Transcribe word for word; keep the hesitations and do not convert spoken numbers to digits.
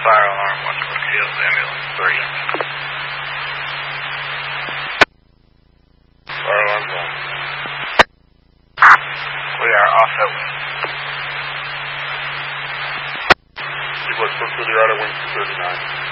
Fire alarm, one twenty Hills, ambulance three. Fire alarm one. We are off at wing. Request from City Rider, wing two thirty-nine.